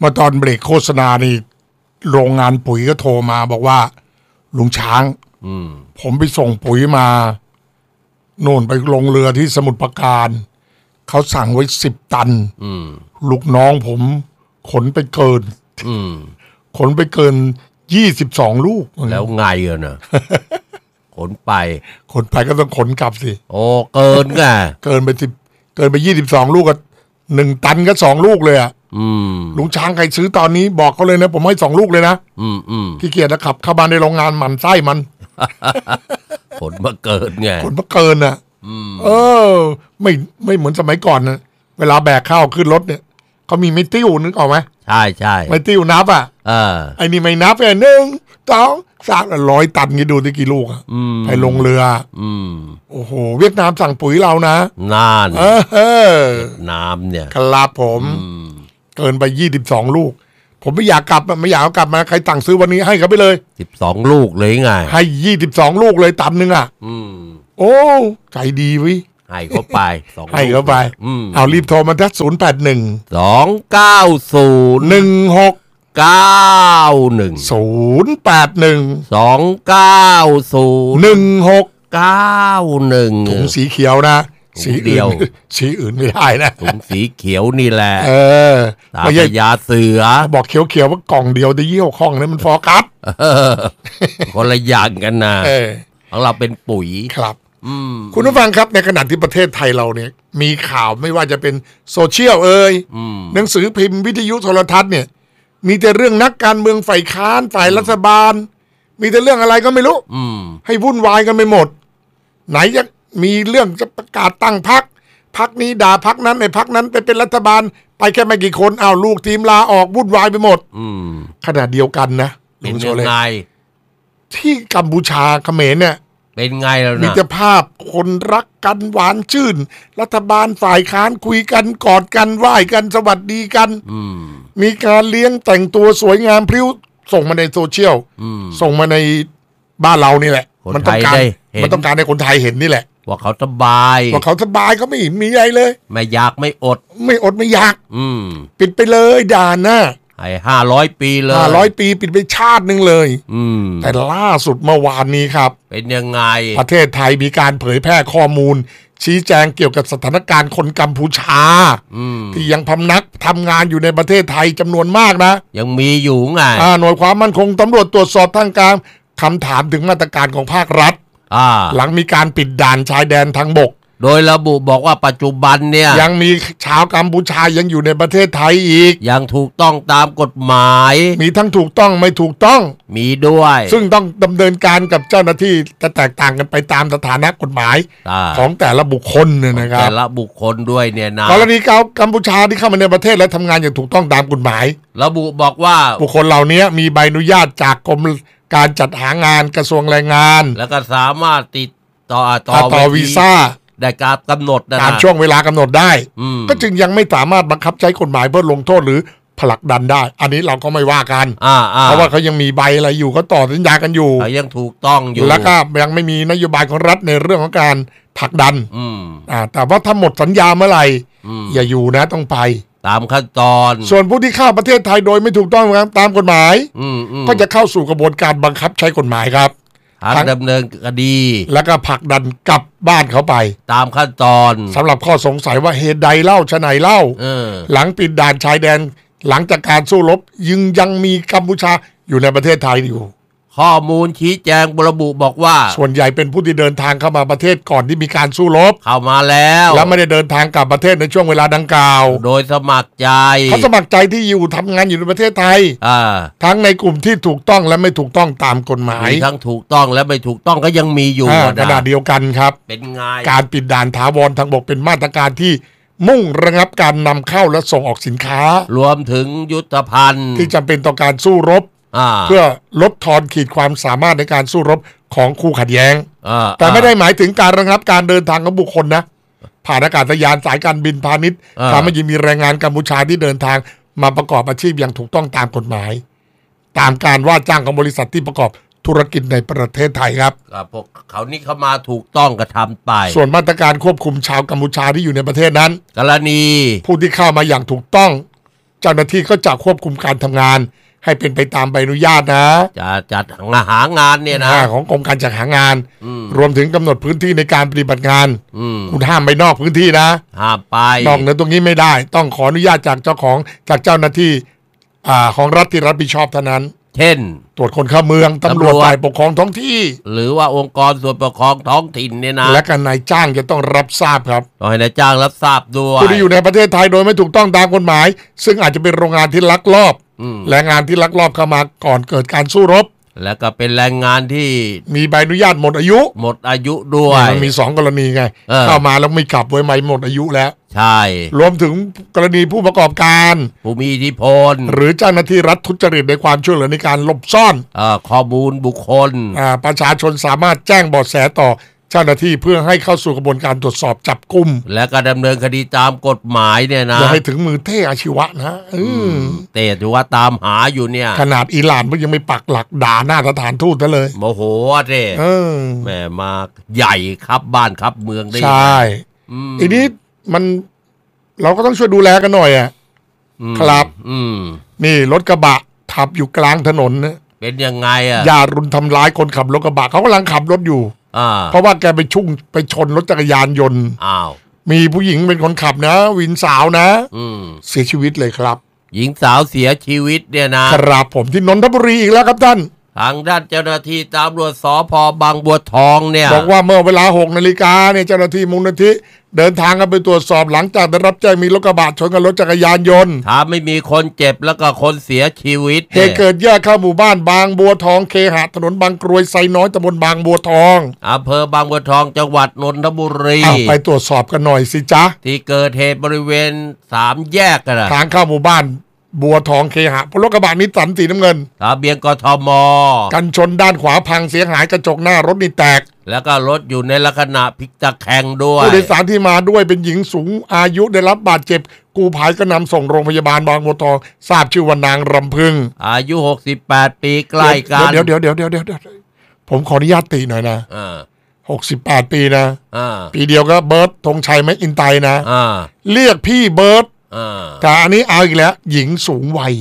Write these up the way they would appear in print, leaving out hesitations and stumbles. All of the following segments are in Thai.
มื่อตอนเบรกโฆษณานี่โรงงานปุ๋ยก็โทรมาบอกว่าลุงช้างผมไปส่งปุ๋ยมาโน่นไปลงเรือที่สมุทรปราการเขาสั่งไว้10 ตันลูกน้องผมขนไปเกิน22 ลูกแล้วไงอะนะขนไปก็ต้องขนกลับสิโอ้เกินไงเกินไป22 ลูกก็1 ตันก็2 ลูกเลยอ่ะลุงช้างใครซื้อตอนนี้บอกเขาเลยนะผมให้2 ลูกเลยนะขี้เกียจนะขับเข้าบ้านในโรงงานมันไส้มันขนมาเกินไงขนมาเกินอ่ะไม่เหมือนสมัยก่อนนะเวลาแบกข้าวขึ้นรถเนี่ยเขามีไม่ติ้วนึกออกไหมใช่ไม่ติ้วนับอ่ะไอ้นี่ไม่นับเลย1 2 3 100 ตันกี่ดูได้กี่ลูกอ่ะไปลงเรือโอ้โหเวียดนามสั่งปุ๋ยเรานะนานเวียดนามเนี่ยครับผมเกินไป22 ลูกผมไม่อยากกลับเอากลับมาใครสั่งซื้อวันนี้ให้เขาไปเลย 12 ลูกเลยไงให้22 ลูกเลยตันนึงอ่ะโอ้ใจดีวิให้เขาไปให้เขาไปเอารีบโทรมาทัก081 290 1691 290 1691 ถุงสีเขียวนะสีเดียวสีอื่นไม่ได้นะถุงสีเขียวนี่แหละตาพยาเสือบอกเขียวว่ากล่องเดียวได้เยี่ยวข้องนี่มันฟอกัสคนละอย่างกันนะของเราเป็นปุ๋ยครับคุณผู้ฟังครับในขณะที่ประเทศไทยเราเนี่ยมีข่าวไม่ว่าจะเป็นโซเชียลหนังสือพิมพ์วิทยุโทรทัศน์เนี่ยมีแต่เรื่องนักการเมืองฝ่ายค้านฝ่ายรัฐบาลมีแต่เรื่องอะไรก็ไม่รู้ให้วุ่นวายกันไปหมดไหนจะมีเรื่องจะประกาศตั้งพรรคนี้ด่าพรรคนั้นในพรรคนั้นไปเป็นรัฐบาลไปแค่ไม่กี่คนเอาลูกทีมลาออกวุ่นวายไปหมดขณะเดียวกันนะเป็นยังไงที่กัมพูชาเขมรเนี่ยเป็นไงแล้วนะมีแต่ภาพคนรักกันหวานชื่นรัฐบาลฝ่ายค้านคุยกันกอดกันไหว้กันสวัสดีกันมีการเลี้ยงแต่งตัวสวยงามพริ้วส่งมาในโซเชียลส่งมาในบ้านเรานี่แหละมันต้องการให้คนไทยเห็นนี่แหละว่าเขาสบายเขาไม่มีอะไรเลยไม่อยากไม่อดไม่อยากปิดไปเลยด่านนะให้500 ปีเลย 500 ปีปิดไปชาตินึงเลยแต่ล่าสุดเมื่อวานนี้ครับเป็นยังไงประเทศไทยมีการเผยแพร่ข้อมูลชี้แจงเกี่ยวกับสถานการณ์คนกัมพูชาที่ยังพำนักทำงานอยู่ในประเทศไทยจำนวนมากนะยังมีอยู่ไงหน่วยความมั่นคงตำรวจตรวจสอบทางการคำถามถึงมาตรการของภาครัฐหลังมีการปิดด่านชายแดนทางบกโดยระบุบอกว่าปัจจุบันเนี่ยยังมีชาวกัมพูชายังอยู่ในประเทศไทยอีกยังถูกต้องตามกฎหมายมีทั้งถูกต้องไม่ถูกต้องมีด้วยซึ่งต้องดำเนินการกับเจ้าหน้าที่จะแตกต่างกันไปตามสถานะกฎหมายของแต่ละบุคคลเนี่ยนะครับแต่ละบุคคลด้วยเนี่ยนะกรณีกัมพูชาที่เข้ามาในประเทศและทำงานอย่างถูกต้องตามกฎหมายระบุบอกว่าบุคคลเหล่านี้มีใบอนุญาตจากกรมการจัดหางานกระทรวงแรงงานแล้วก็สามารถติดต่อวีซ่าได้การกำหนดตามช่วงเวลากำหนดได้ก็จึงยังไม่สามารถบังคับใช้กฎหมายเพื่อลงโทษหรือผลักดันได้อันนี้เราก็ไม่ว่ากันเพราะว่าเขายังมีใบอะไรอยู่ก็ต่อสัญญากันอยู่ยังถูกต้องอยู่แล้วก็ยังไม่มีนโยบายของรัฐในเรื่องของการผลักดันแต่ว่าถ้าหมดสัญญาเมื่อไหร่อย่าอยู่นะต้องไปตามขั้นตอนส่วนผู้ที่เข้าประเทศไทยโดยไม่ถูกต้องตามกฎหมายก็จะเข้าสู่กระบวนการบังคับใช้กฎหมายครับทั้งดำเนินคดีแล้วก็ผลักดันกลับบ้านเขาไปตามขั้นตอนสำหรับข้อสงสัยว่าเหตุใดเล่าชะไหนเล่าหลังปิดด่านชายแดนหลังจากการสู้รบยังมีกัมพูชาอยู่ในประเทศไทยอยู่ข้อมูลชี้แจงระบุบอกว่าส่วนใหญ่เป็นผู้ที่เดินทางเข้ามาประเทศก่อนที่มีการสู้รบเข้ามาแล้วไม่ได้เดินทางกลับประเทศในช่วงเวลาดังกล่าวโดยสมัครใจเขาสมัครใจที่อยู่ทำงานอยู่ในประเทศไทยทั้งในกลุ่มที่ถูกต้องและไม่ถูกต้องตามกฎหมายทั้งถูกต้องและไม่ถูกต้องก็ยังมีอยู่ขณะเดียวกันครับเป็นไงการปิดด่านถาวรทางบกเป็นมาตรการที่มุ่งระงับการนำเข้าและส่งออกสินค้ารวมถึงยุทธภัณฑ์ที่จำเป็นต่อการสู้รบเพื่อลดทอนขีดความสามารถในการสู้รบของคู่ขัดแย้งแต่ไม่ได้หมายถึงการระงับการเดินทางของบุคคลนะผ่านอากาศยานสายการบินพาณิชย์ทำให้มีแรงงานกัมพูชาที่เดินทางมาประกอบอาชีพอย่างถูกต้องตามกฎหมายตามการว่าจ้างของบริษัทที่ประกอบธุรกิจในประเทศไทยครับพวกเขานี่เขามาถูกต้องกระทำไปส่วนมาตรการควบคุมชาวกัมพูชาที่อยู่ในประเทศนั้นกรณีผู้ที่เข้ามาอย่างถูกต้องเจ้าหน้าที่ก็จะควบคุมการทำงานให้เป็นไปตามใบอนุญาตนะจะจัดหางานเนี่ยนะของกรมการจัดหางานรวมถึงกำหนดพื้นที่ในการปฏิบัติงานคุณห้ามไปนอกพื้นที่นะห้ามไปนอกเหนือตรงนี้ไม่ได้ต้องขออนุญาตจากเจ้าหน้าที่ของรัฐที่รับผิดชอบเท่านั้นเช่นตรวจคนเข้าเมืองตำรวจฝ่ายปกครองท้องที่หรือว่าองค์กรส่วนปกครองท้องถิ่นเนี่ยนะและการนายจ้างจะต้องรับทราบครับต้องให้นายจ้างรับทราบด้วยผู้ที่อยู่ในประเทศไทยโดยไม่ถูกต้องตามกฎหมายซึ่งอาจจะเป็นโรงงานที่ลักลอบแรงงานที่ลักลอบเข้ามาก่อนเกิดการสู้รบแล้วก็เป็นแรงงานที่มีใบอนุญาตหมดอายุด้วยมันมี2กรณีไงเข้ามาแล้วไม่กลับไว้ใบหมดอายุแล้วใช่รวมถึงกรณีผู้ประกอบการผู้มีอิทธิพลหรือเจ้าหน้าที่รัฐทุจริตในความช่วยเหลือในการหลบซ่อนข้อมูลบุคคลประชาชนสามารถแจ้งเบาะแสต่อเจ้าหน้าที่เพื่อให้เข้าสู่กระบวนการตรวจสอบจับกุมและก็ดำเนินคดีตามกฎหมายเนี่ยนะอย่าให้ถึงมือเท่อาชีวะนะเต้ถือว่าตามหาอยู่เนี่ยขนาดอิหร่านมันยังไม่ปักหลักด่าหน้าสถานทูตซะเลยโมโหเต้แม่มาใหญ่ครับบ้านครับเมืองได้ใช่ทีนี้มันเราก็ต้องช่วยดูแลกันหน่อยครับนี่รถกระบะขับอยู่กลางถนนนะเป็นยังไงอย่ารุนทำร้ายคนขับรถกระบะเขากำลังขับรถอยู่เพราะว่าแกไปชนรถจักรยานยนต์มีผู้หญิงเป็นคนขับนะวินสาวนะเสียชีวิตเลยครับหญิงสาวเสียชีวิตเนี่ยนะครับผมที่นนทบุรีอีกแล้วครับท่านทางด้านเจ้าหน้าที่ตำรวจสภ.บางบัวทองเนี่ยบอกว่าเมื่อเวลา 6 นาฬิกาเนี่ยเจ้าหน้าที่มูลนิธิเดินทางกันไปตรวจสอบหลังจากได้รับแจ้งมีรถกระบะชนกับรถจักรยานยนต์ถ้าไม่มีคนเจ็บแล้วก็คนเสียชีวิตเหตุเกิดแยกเข้าหมู่บ้านบางบัวทองเคหะถนนบางกรวยไซน้อยตำบลบางบัวทองอำเภอบางบัวทองจังหวัดนนทบุรีไปตรวจสอบกันหน่อยสิจ๊ะที่เกิดเหตุบริเวณ3 แยกกันทางเข้าหมู่บ้านบัวทองเคหะรถกระบะนิสสันสีน้ำเงินทะเบียนกทม. กันชนด้านขวาพังเสียหายกระจกหน้ารถนี่แตกแล้วก็รถอยู่ในลักษณะพลิกตะแคงด้วยผู้โดยสารที่มาด้วยเป็นหญิงสูงอายุได้รับบาดเจ็บกู้ภัยก็นำส่งโรงพยาบาลบางบัวทองทราบชื่อว่านางรำพึงอายุ68 ปีใกล้กันเดี๋ยวผมขออนุญาตติหน่อยนะ68 ปีนะปีเดียวก็เบิร์ตธงชัยแม็กอินไตนะเรียกพี่เบิร์ตแต่อันนี้เอาอีกแล้วหญิงสูงวัย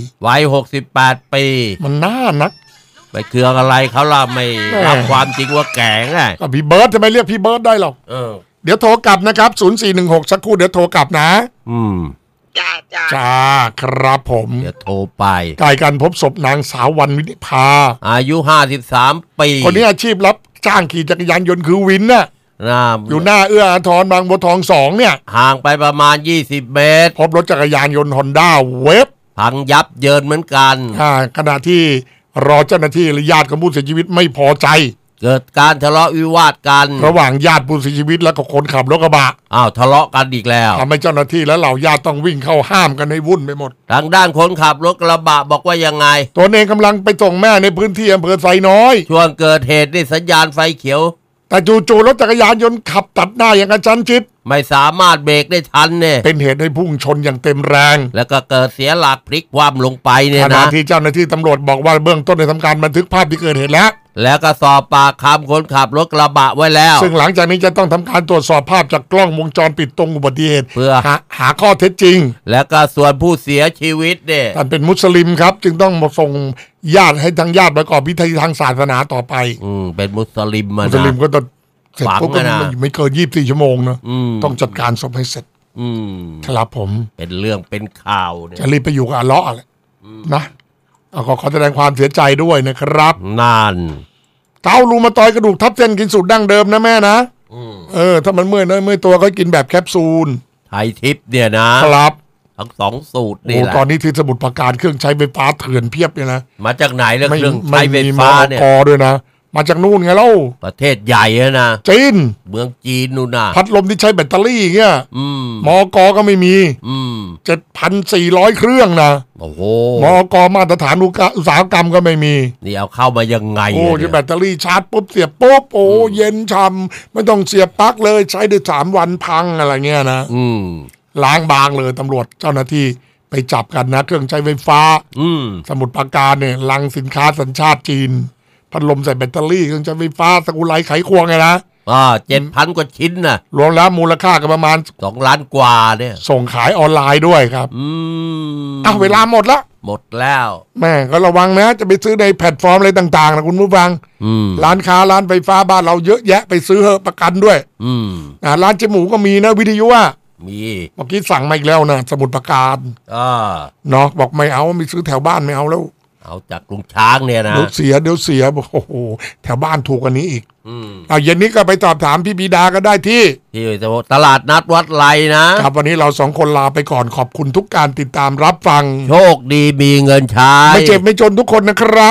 68 ปีมันน่านักไปเคืองอะไรเขาล่ะไม่รับความจริงว่าแก่ไงก็พี่เบิร์ตจะไม่เรียกพี่เบิร์ตได้หรอกเดี๋ยวโทรกลับนะครับ0416สักครู่เดี๋ยวโทรกลับนะจ้าครับผมเดี๋ยวโทรไปใกล้กันพบศพนางสาววรรณวินิภาอายุ53 ปีคนนี้อาชีพรับจ้างขี่จักรยานยนต์คือวินน่ะอยู่หน้าเอื้ออาทรบางบัวทอง2เนี่ยห่างไปประมาณ20 เมตรพบรถจักรยานยนต์ฮอนด้าเวฟพังยับเยินเหมือนกันขณะที่รอเจ้าหน้าที่และญาติของผู้เสียชีวิตไม่พอใจเกิดการทะเลาะวิวาทกันระหว่างญาติผู้เสียชีวิตและคนขับรถกระบะทะเลาะกันอีกแล้วทำให้เจ้าหน้าที่และเหล่าญาติต้องวิ่งเข้าห้ามกันให้วุ่นไปหมดทางด้านคนขับรถกระบะบอกว่ายังไงตัวเองกำลังไปส่งแม่ในพื้นที่อำเภอไซน้อยช่วงเกิดเหตุนี่สัญญาณไฟเขียวแต่จู่ๆรถจักรยานยนต์ขับตัดหน้าอย่างกระชั้นชิดไม่สามารถเบรกได้ทันเนี่ยเป็นเหตุให้พุ่งชนอย่างเต็มแรงแล้วก็เกิดเสียหลักพลิกคว่ำลงไปเนี่ยนะขณะที่เจ้าหน้าที่ตำรวจบอกว่าเบื้องต้นได้ทำการบันทึกภาพที่เกิดเหตุแล้วก็สอบปากคำคนขับรถกระบะไว้แล้วซึ่งหลังจากนี้จะต้องทำการตรวจสอบภาพจากกล้องวงจรปิดตรงอุบัติเหตุเพื่อหาข้อเท็จจริงแล้วก็ส่วนผู้เสียชีวิตเนี่ยท่านเป็นมุสลิมครับจึงต้องมาส่งญาติให้ทางญาติประกอบพิธีทางศาสนาต่อไปเป็นมุสลิมนะมุสลิมก็ต้องเสร็จปุ๊บก็ไม่เกิน24 ชั่วโมงนะต้องจัดการศพให้เสร็จครับผมเป็นเรื่องเป็นข่าวเนี่ยจะรีบไปอยู่กับอัลเลาะห์เลยนะก็ขอแสดงความเสียใจด้วยนะครับนานเกาลูมาตอยกระดูกทับเส้นกินสูตรดั้งเดิมนะแม่นะถ้ามันเมื่อยตัวก็กินแบบแคปซูลไทยทิพย์เนี่ยนะครับทั้ง2 สูตรนี่แหละตอนนี้ที่สมุทรปราการเครื่องใช้ไฟฟ้าเถื่อนเพียบเลยนะมาจากไหนแล้วเครื่องใช้ไฟฟ้าเนี่ยกอด้วยนะมาจากนู่นไงเล่าประเทศใหญ่นะจีนเมืองจีนนู่นนะพัดลมที่ใช้แบตเตอรี่เงี้ยมก.ก็ไม่มี7,400 เครื่องนะโอ้โหมก.มาตรฐานอุตสาหกรรมก็ไม่มีนี่เอาเข้ามายังไงที่แบตเตอรี่ชาร์จปุ๊บเสียบปุ๊บเย็นช่ำไม่ต้องเสียบปลั๊กเลยใช้ได้3 วันพังอะไรเงี้ยนะล้างบางเลยตำรวจเจ้าหน้าที่ไปจับกันนะเครื่องใช้ไฟฟ้าสมุทรปราการเนี่ยลังสินค้าสัญชาติจีนพัดลมใส่แบตเตอรี่เครื่องใช้ไฟฟ้าสกุลไลไขควงไงนะ 7,000 กว่าชิ้นนะรวมแล้วมูลค่าก็ประมาณ 2 ล้านกว่าเนี่ยส่งขายออนไลน์ด้วยครับเวลาหมดแล้วแม่ก็ระวังนะจะไปซื้อในแพลตฟอร์มอะไรต่างๆนะคุณผู้ฟังร้านค้าร้านไฟฟ้าบ้านเราเยอะแยะไปซื้อเหอะประกันด้วยร้านเจ๊หมูก็มีนะวิทยุมีเมื่อกี้สั่งมาอีกแล้วนะสมุทรปราการเนาะบอกไม่เอาไม่ซื้อแถวบ้านไม่เอาแล้วเอาจากลุงช้างเนี่ยนะเดี๋ยวเสียบอกโอ้โหแถวบ้านถูกกว่านี้อีกเย็นนี้ก็ไปสอบถามพี่บีดาก็ได้ที่ตลาดนัดวัดไร่นะครับวันนี้เรา2 คนลาไปก่อนขอบคุณทุกการติดตามรับฟังโชคดีมีเงินใช้ไม่เจ็บไม่จนทุกคนนะครับ